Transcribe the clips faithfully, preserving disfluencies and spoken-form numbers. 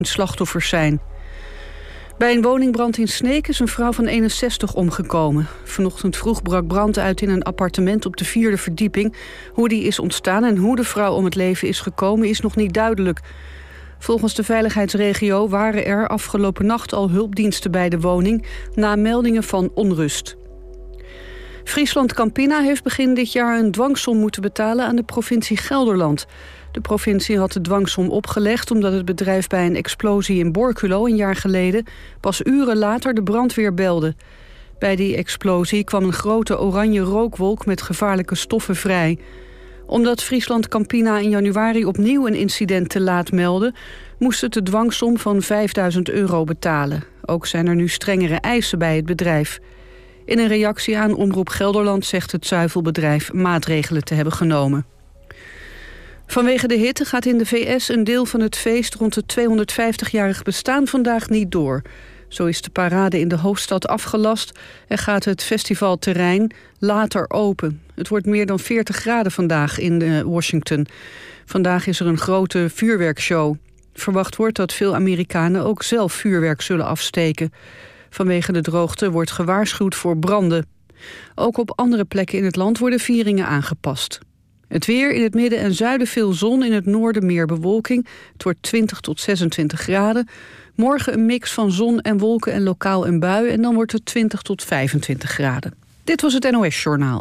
slachtoffers zijn. Bij een woningbrand in Sneek is een vrouw van eenenzestig omgekomen. Vanochtend vroeg brak brand uit in een appartement op de vierde verdieping. Hoe die is ontstaan en hoe de vrouw om het leven is gekomen is nog niet duidelijk. Volgens de veiligheidsregio waren er afgelopen nacht al hulpdiensten bij de woning na meldingen van onrust. Friesland Campina heeft begin dit jaar een dwangsom moeten betalen aan de provincie Gelderland. De provincie had de dwangsom opgelegd omdat het bedrijf bij een explosie in Borculo een jaar geleden pas uren later de brandweer belde. Bij die explosie kwam een grote oranje rookwolk met gevaarlijke stoffen vrij. Omdat Friesland Campina in januari opnieuw een incident te laat meldde, moest het de dwangsom van vijfduizend euro betalen. Ook zijn er nu strengere eisen bij het bedrijf. In een reactie aan Omroep Gelderland zegt het zuivelbedrijf maatregelen te hebben genomen. Vanwege de hitte gaat in de V S een deel van het feest rond het tweehonderdvijftigjarig bestaan vandaag niet door. Zo is de parade in de hoofdstad afgelast en gaat het festivalterrein later open. Het wordt meer dan veertig graden vandaag in Washington. Vandaag is er een grote vuurwerkshow. Verwacht wordt dat veel Amerikanen ook zelf vuurwerk zullen afsteken. Vanwege de droogte wordt gewaarschuwd voor branden. Ook op andere plekken in het land worden vieringen aangepast. Het weer: in het midden en zuiden veel zon, in het noorden meer bewolking. Het wordt twintig tot zesentwintig graden. Morgen een mix van zon en wolken en lokaal een bui en dan wordt het twintig tot vijfentwintig graden. Dit was het N O S-journaal.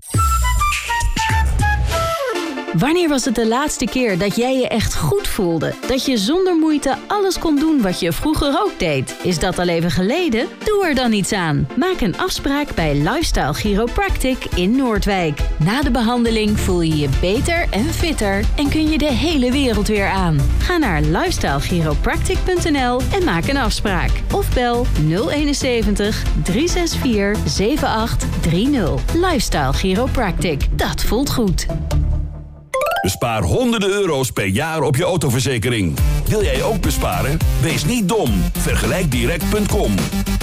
Wanneer was het de laatste keer dat jij je echt goed voelde? Dat je zonder moeite alles kon doen wat je vroeger ook deed? Is dat al even geleden? Doe er dan iets aan. Maak een afspraak bij Lifestyle Chiropractic in Noordwijk. Na de behandeling voel je je beter en fitter en kun je de hele wereld weer aan. Ga naar lifestyle chiropractic punt n l en maak een afspraak. Of bel nul eenenzeventig, driehonderdzesenzestig, zevenentachtig dertig. Lifestyle Chiropractic. Dat voelt goed. Bespaar honderden euro's per jaar op je autoverzekering. Wil jij ook besparen? Wees niet dom. Vergelijk direct punt com.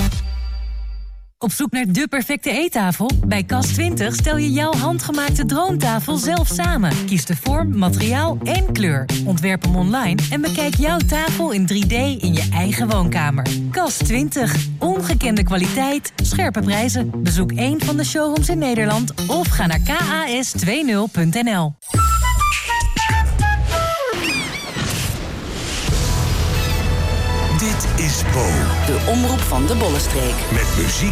Op zoek naar de perfecte eettafel? Bij Kast twintig stel je jouw handgemaakte droomtafel zelf samen. Kies de vorm, materiaal en kleur. Ontwerp hem online en bekijk jouw tafel in drie D in je eigen woonkamer. Kast twintig. Ongekende kwaliteit, scherpe prijzen. Bezoek één van de showrooms in Nederland of ga naar k a s twintig punt n l. Dit is Bo. De omroep van de Bollenstreek. Met muziek.